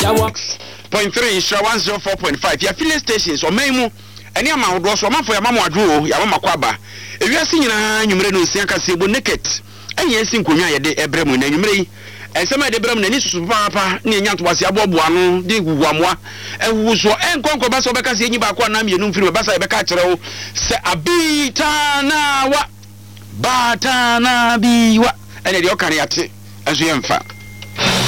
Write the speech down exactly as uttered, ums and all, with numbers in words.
point three Insha one oh four point five ya filling stations o memu eni ama hodo so manfo ya mama adwo ya mama kwaba ewiase nyina nwumre no nsia kase ebo naked enye esi nkonwa ye de ebrem na nwumre yi ensema de ebrem na ni susu papa na enya ntobase aboboa no de guguamoa ewu so enkonko ba so beka se enyi ba kwa na mienu mfiri ba sa beka kire wo se abita na wa bata na biwa ene de okare ate enso ye mfa